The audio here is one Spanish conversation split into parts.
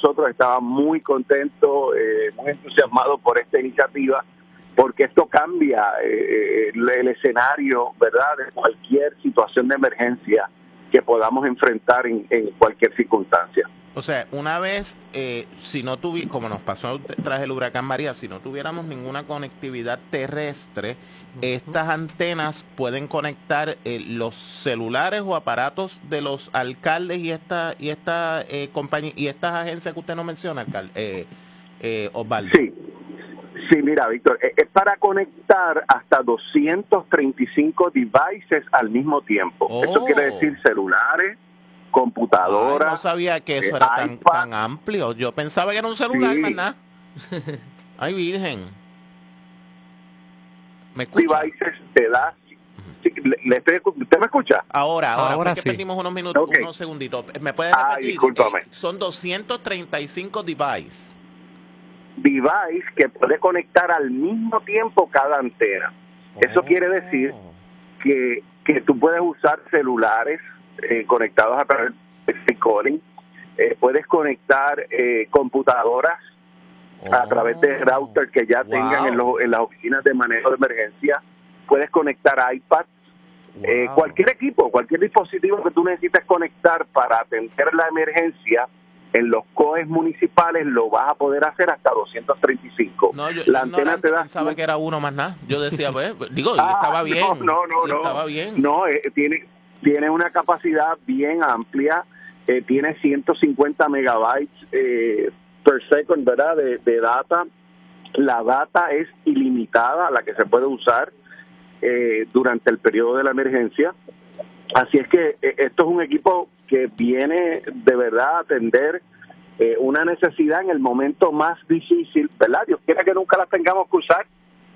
nosotros estaba muy contento, muy entusiasmado por esta iniciativa, porque esto cambia el escenario, ¿verdad?, de cualquier situación de emergencia que podamos enfrentar en cualquier circunstancia. O sea, una vez, si no como nos pasó tras el huracán María, si no tuviéramos ninguna conectividad terrestre, estas antenas pueden conectar los celulares o aparatos de los alcaldes y esta compañía y estas agencias que usted no menciona, alcalde, Osvaldo. Sí, mira, Víctor, es para conectar hasta 235 devices al mismo tiempo. Eso quiere decir celulares, computadoras. Ay, no sabía que eso era tan amplio. Yo pensaba que era un celular, ¿verdad? Ay, virgen. ¿Me escucha? Devices te da. ¿Usted me escucha? Ahora sí. Que perdimos unos minutos, unos segunditos. ¿Me puede repetir? Discúlpame. Son 235 devices. Device que puede conectar al mismo tiempo cada antena. Eso quiere decir que tú puedes usar celulares conectados a través de calling, puedes conectar computadoras a través de routers que ya tengan en las oficinas de manejo de emergencia, puedes conectar iPads, cualquier equipo, cualquier dispositivo que tú necesites conectar para atender la emergencia en los COEs municipales lo vas a poder hacer hasta 235. No, la antena te da. Pensaba que era uno más nada. Yo decía, estaba bien. Estaba bien. No, tiene una capacidad bien amplia, tiene 150 megabytes per second, ¿verdad?, de data. La data es ilimitada, la que se puede usar durante el periodo de la emergencia. Así es que esto es un equipo que viene de verdad a atender una necesidad en el momento más difícil, ¿verdad? Dios quiera que nunca la tengamos que usar,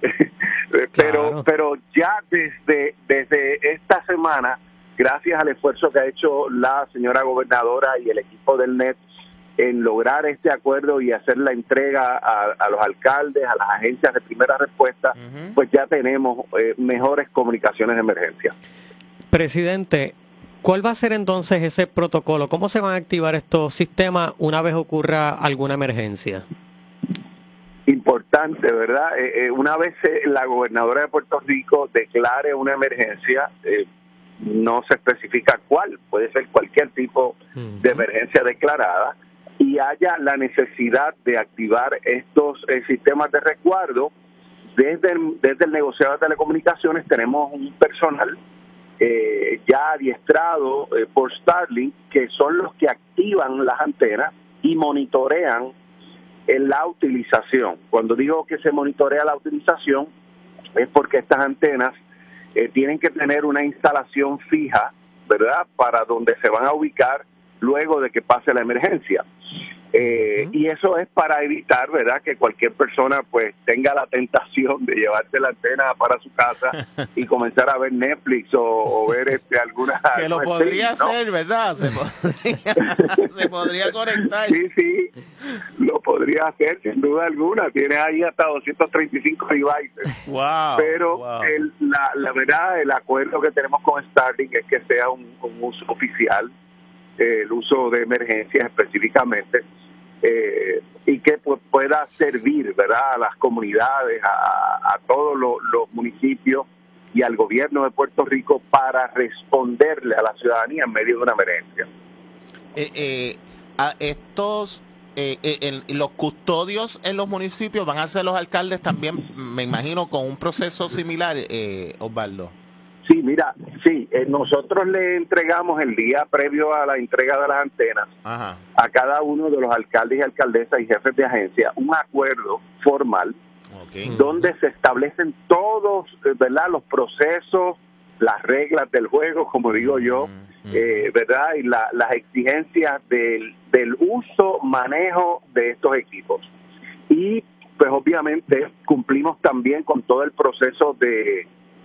pero ya desde esta semana, gracias al esfuerzo que ha hecho la señora gobernadora y el equipo del NET en lograr este acuerdo y hacer la entrega a los alcaldes, a las agencias de primera respuesta, pues ya tenemos mejores comunicaciones de emergencia. Presidente, ¿cuál va a ser entonces ese protocolo? ¿Cómo se van a activar estos sistemas una vez ocurra alguna emergencia? Importante, ¿verdad? Una vez la gobernadora de Puerto Rico declare una emergencia, no se especifica cuál, puede ser cualquier tipo de emergencia declarada, y haya la necesidad de activar estos sistemas de resguardo. Desde el negociado de telecomunicaciones tenemos un personal ya adiestrado por Starlink, que son los que activan las antenas y monitorean la utilización. Cuando digo que se monitorea la utilización, es porque estas antenas tienen que tener una instalación fija, ¿verdad?, para donde se van a ubicar luego de que pase la emergencia. Y eso es para evitar, ¿verdad?, que cualquier persona pues tenga la tentación de llevarse la antena para su casa y comenzar a ver Netflix o ver alguna... Que lo podría hacer, ¿verdad? Se podría conectar. Sí, lo podría hacer sin duda alguna. Tiene ahí hasta 235 devices. Wow. Pero la verdad, el acuerdo que tenemos con Starlink es que sea un uso oficial, el uso de emergencias específicamente, y que pueda servir, ¿verdad?, a las comunidades, a todos los municipios y al gobierno de Puerto Rico para responderle a la ciudadanía en medio de una emergencia. A estos los custodios en los municipios van a ser los alcaldes también, me imagino, con un proceso similar, Osvaldo. Sí, mira, nosotros le entregamos el día previo a la entrega de las antenas a cada uno de los alcaldes y alcaldesas y jefes de agencia un acuerdo formal donde se establecen todos, ¿verdad?, los procesos, las reglas del juego, como digo yo, ¿verdad?, y las exigencias del uso, manejo de estos equipos. Y pues obviamente cumplimos también con todo el proceso de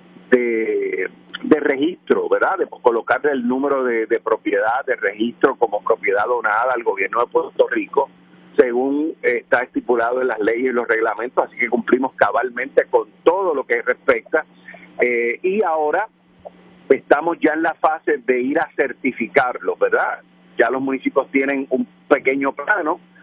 registro, ¿verdad?, de colocarle el número de propiedad, de registro como propiedad donada al gobierno de Puerto Rico, según está estipulado en las leyes y los reglamentos, así que cumplimos cabalmente con todo lo que respecta, y ahora estamos ya en la fase de ir a certificarlo, ¿verdad? Ya los municipios tienen un pequeño plano